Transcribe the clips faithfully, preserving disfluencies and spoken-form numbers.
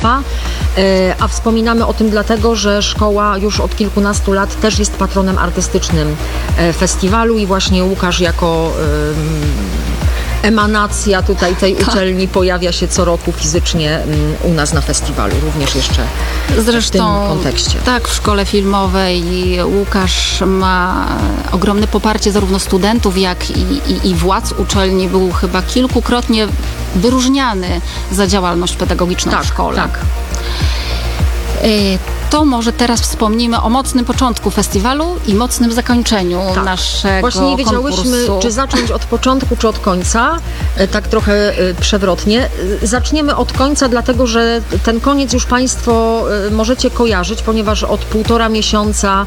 Okwa. A wspominamy o tym dlatego, że szkoła już od kilkunastu lat też jest patronem artystycznym festiwalu i właśnie Łukasz jako emanacja tutaj tej uczelni pojawia się co roku fizycznie u nas na festiwalu, również jeszcze Zresztą, w tym kontekście. Tak, w szkole filmowej Łukasz ma ogromne poparcie zarówno studentów, jak i, i, i władz uczelni. Był chyba kilkukrotnie wyróżniany za działalność pedagogiczną tak, w szkole. Tak. To może teraz wspomnimy o mocnym początku festiwalu i mocnym zakończeniu tak. naszego Właśnie nie wiedziałyśmy, konkursu. czy zacząć od początku, czy od końca. Tak trochę przewrotnie. Zaczniemy od końca, dlatego że ten koniec już Państwo możecie kojarzyć, ponieważ od półtora miesiąca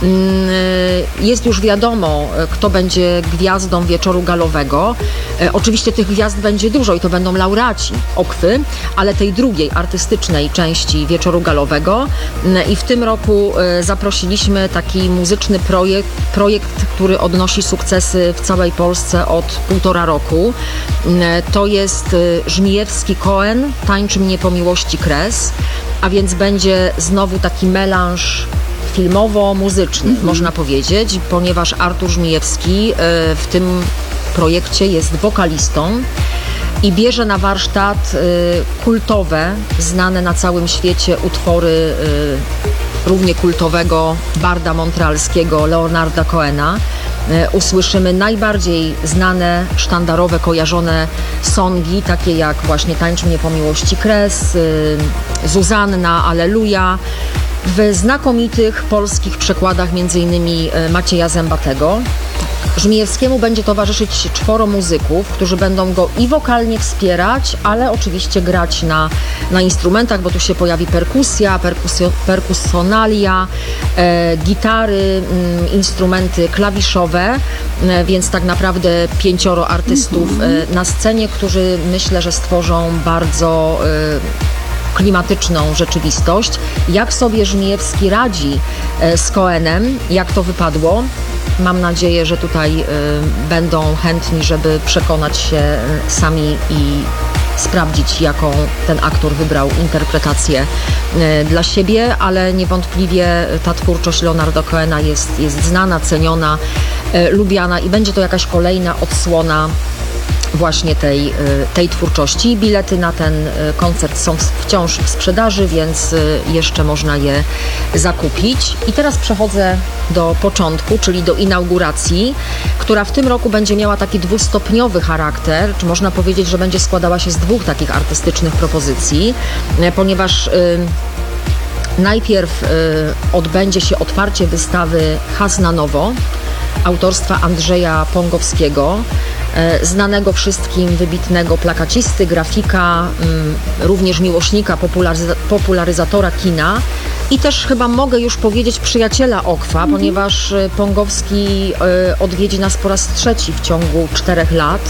jest już wiadomo, kto będzie gwiazdą wieczoru galowego. Oczywiście tych gwiazd będzie dużo i to będą laureaci Okwy, ale tej drugiej artystycznej części wieczoru galowego. I w tym roku zaprosiliśmy taki muzyczny projekt, projekt, który odnosi sukcesy w całej Polsce od półtora roku. To jest Żmijewski Koen, Tańczy mnie po miłości kres, a więc będzie znowu taki melanż filmowo-muzyczny, mm-hmm. można powiedzieć, ponieważ Artur Żmijewski w tym projekcie jest wokalistą i bierze na warsztat y, kultowe, znane na całym świecie utwory y, równie kultowego barda montrealskiego Leonarda Cohena. Y, usłyszymy najbardziej znane, sztandarowe, kojarzone songi, takie jak właśnie Tańcz mnie po miłości kres, y, Zuzanna, Alleluja, w znakomitych polskich przekładach między innymi Macieja Zębatego. Żmijewskiemu będzie towarzyszyć czworo muzyków, którzy będą go i wokalnie wspierać, ale oczywiście grać na, na instrumentach, bo tu się pojawi perkusja, perkusjo, perkusjonalia, e, gitary, m, instrumenty klawiszowe, e, więc tak naprawdę pięcioro artystów e, na scenie, którzy myślę, że stworzą bardzo e, klimatyczną rzeczywistość. Jak sobie Żmijewski radzi e, z Cohenem, jak to wypadło? Mam nadzieję, że tutaj y, będą chętni, żeby przekonać się y, sami i sprawdzić, jaką ten aktor wybrał interpretację y, dla siebie, ale niewątpliwie ta twórczość Leonarda Cohena jest, jest znana, ceniona, y, lubiana i będzie to jakaś kolejna odsłona właśnie tej, tej twórczości. Bilety na ten koncert są wciąż w sprzedaży, więc jeszcze można je zakupić. I teraz przechodzę do początku, czyli do inauguracji, która w tym roku będzie miała taki dwustopniowy charakter, czy można powiedzieć, że będzie składała się z dwóch takich artystycznych propozycji, ponieważ y, najpierw y, odbędzie się otwarcie wystawy Has na nowo autorstwa Andrzeja Pągowskiego, znanego wszystkim wybitnego plakacisty, grafika, również miłośnika, popularyza- popularyzatora kina i też chyba mogę już powiedzieć przyjaciela Okwa, mm-hmm. ponieważ Pągowski odwiedzi nas po raz trzeci w ciągu czterech lat,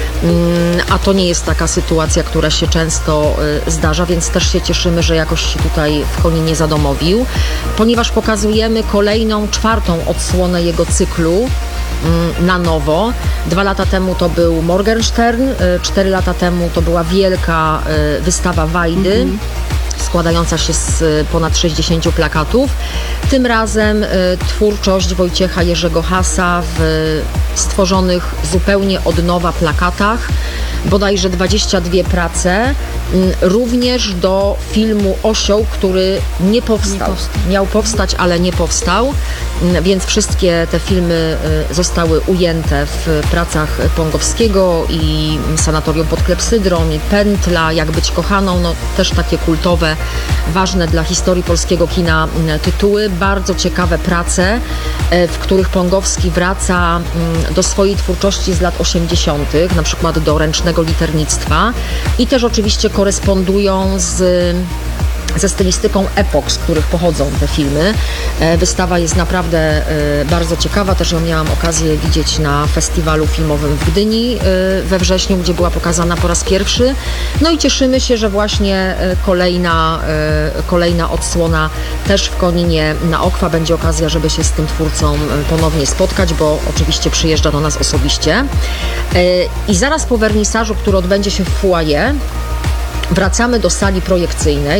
a to nie jest taka sytuacja, która się często zdarza, więc też się cieszymy, że jakoś się tutaj w Koninie zadomowił, ponieważ pokazujemy kolejną, czwartą odsłonę jego cyklu na nowo. Dwa lata temu to był Morgenstern, cztery lata temu to była wielka wystawa Wajdy, mm-hmm. składająca się z ponad sześćdziesięciu plakatów. Tym razem twórczość Wojciecha Jerzego Hasa w stworzonych zupełnie od nowa plakatach, bodajże dwadzieścia dwie prace, również do filmu Osioł, który nie powstał. nie powstał. Miał powstać, ale nie powstał, więc wszystkie te filmy zostały ujęte w pracach Pągowskiego i Sanatorium pod Klepsydrą, i Pętla, Jak być kochaną, no też takie kultowe, ważne dla historii polskiego kina tytuły. Bardzo ciekawe prace, w których Pągowski wraca do swojej twórczości z lat osiemdziesiątych, na przykład do ręcznego liternictwa i też oczywiście korespondują z ze stylistyką epok, z których pochodzą te filmy. Wystawa jest naprawdę bardzo ciekawa, też ją miałam okazję widzieć na festiwalu filmowym w Gdyni we wrześniu, gdzie była pokazana po raz pierwszy. No i cieszymy się, że właśnie kolejna, kolejna odsłona też w Koninie na Okwa będzie okazja, żeby się z tym twórcą ponownie spotkać, bo oczywiście przyjeżdża do nas osobiście. I zaraz po wernisażu, który odbędzie się w foyer, wracamy do sali projekcyjnej.